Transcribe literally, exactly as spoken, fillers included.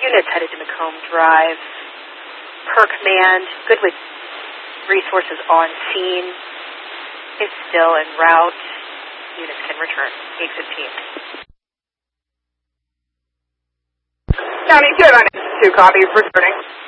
units headed to Macomb Drive. Per command, good with resources on scene. Is still en route. Units can return. eight fifteen. County two, two copies, returning.